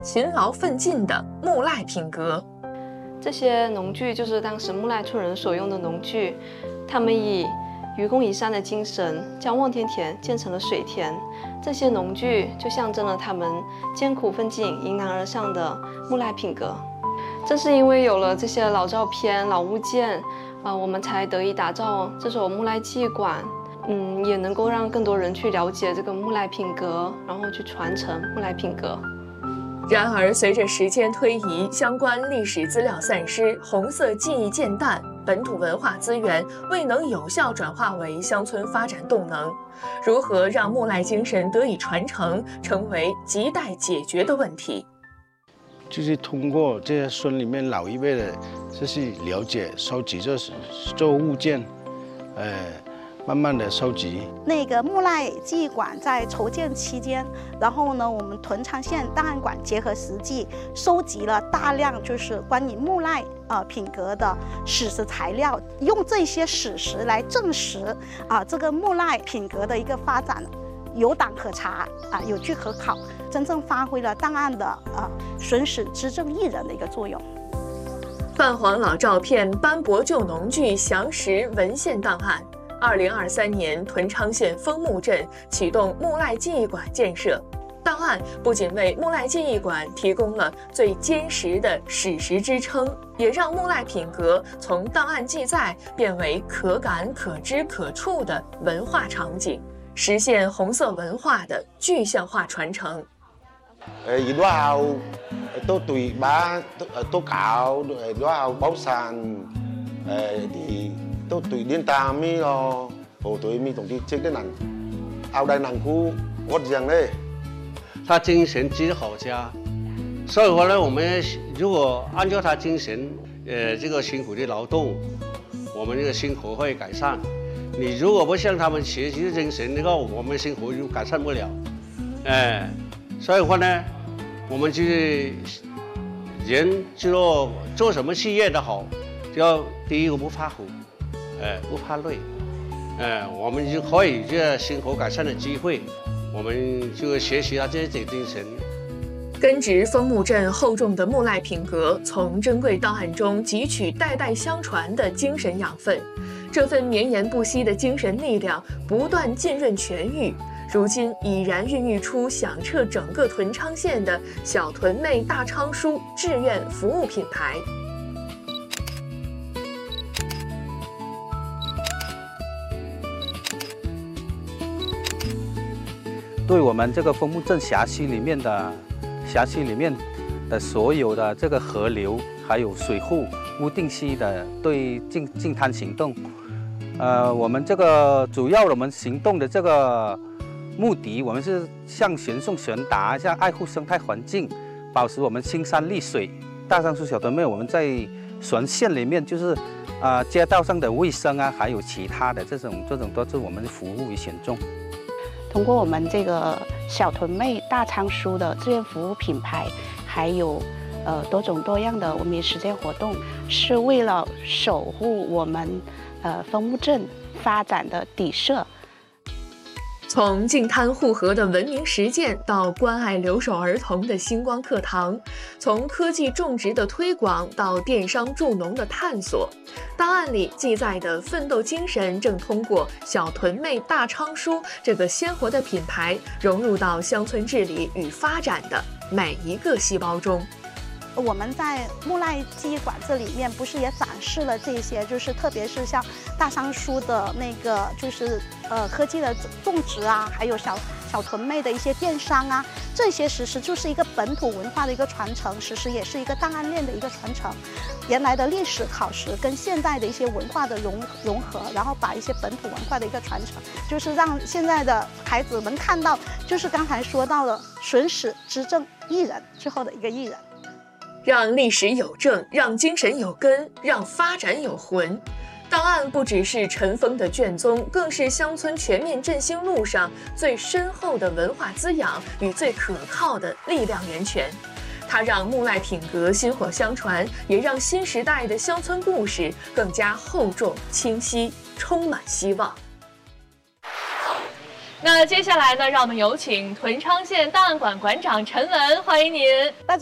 勤劳奋进的木赖品格。 这些农具就是当时木赖村人所用的农具，他们以愚公移山的精神，将望天田建成了水田。这些农具就象征了他们艰苦奋进、迎难而上的木赖品格。正是因为有了这些老照片、老物件，我们才得以打造这所木赖记忆馆。也能够让更多人去了解这个木赖品格，然后去传承木赖品格。 然而，随着时间推移，相关历史资料散失，红色记忆渐淡，本土文化资源未能有效转化为乡村发展动能。如何让木赖精神得以传承，成为亟待解决的问题。 就是通过这些村里面老一辈的，就是了解、收集这物件，慢慢的收集。 那个木赖记忆馆在筹建期间，然后呢，我们屯昌县档案馆结合实际，收集了大量就是关于木赖品格的史实材料，用这些史实来证实这个木赖品格的一个发展有档可查有据可考，真正发挥了档案的损史知正艺人的一个作用。 泛黄老照片、斑驳旧农具、详实文献档案。2023年，屯昌县枫木镇启动木赖记忆馆建设。档案不仅为木赖记忆馆提供了最坚实的史实支撑，也让木赖品格从档案记载变为可感、可知、可触的文化场景，实现红色文化的具象化传承。 而家後都對把都搞然後包散都對啲大咪咯，和對咪同啲即啲人後代人苦我講咧， 他精神之好家，所以說呢，我們如果按照他精神，這個辛苦的勞動，我們這個生活會改善。你如果不向他們學習精神的話，我們生活就改善不了。所以說呢，我們就是人就做什麼事業都好，就要第一個不怕苦。不怕累，我們就可以這生活改善的機會，我們就學習他這些精神。 根植枫木鎮厚重的木賴品格，從珍貴檔案中汲取代代相傳的精神養分，這份綿延不息的精神力量不斷浸潤泉域，如今已然孕育出響徹整個屯昌縣的小屯妹大昌書志願服務品牌。 对我们这个枫木镇辖区里面的所有的这个河流，还有水库不定期的对净滩行动，我们这个主要我们行动的这个目的，我们是向全送传达，向爱护生态环境，保持我们青山绿水。大樟树小屯妹，我们在全县里面就是街道上的卫生还有其他的这种都是我们服务于选众。 通过我们这个小屯妹大昌书的志愿服务品牌，还有多种多样的文明实践活动，是为了守护我们枫木镇发展的底色。 从净滩护河的文明实践到关爱留守儿童的星光课堂，从科技种植的推广到电商助农的探索，档案里记载的奋斗精神正通过小屯妹大昌书这个鲜活的品牌融入到乡村治理与发展的每一个细胞中。 我们在木赖记忆馆这里面不是也展示了这些，就是特别是像大樟树的那个就是科技的种植还有小屯妹的一些电商这些其实就是一个本土文化的一个传承，其实也是一个档案链的一个传承。原来的历史考实跟现代的一些文化的融合，然后把一些本土文化的一个传承，就是让现在的孩子们看到，就是刚才说到了损史知正艺人之后的一个艺人。 让历史有证，让精神有根，让发展有魂。档案不只是尘封的卷宗，更是乡村全面振兴路上最深厚的文化滋养与最可靠的力量源泉。它让木赖品格薪火相传，也让新时代的乡村故事更加厚重、清晰，充满希望。 那接下来呢，让我们有请屯昌县档案馆馆长陈文，欢迎您。